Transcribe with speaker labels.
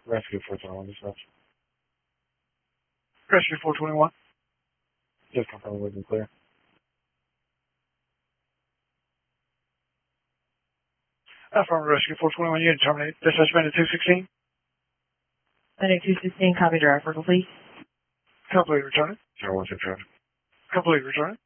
Speaker 1: Rescue 421 dispatch.
Speaker 2: Rescue 421.
Speaker 1: Just confirm we've been clear.
Speaker 2: Affirmative Rescue 421, unit terminate. Dispatch bandit 216.
Speaker 3: Bandit 216, copy driver, complete.
Speaker 2: Complete returning.
Speaker 1: 016 traffic.
Speaker 2: Complete returning.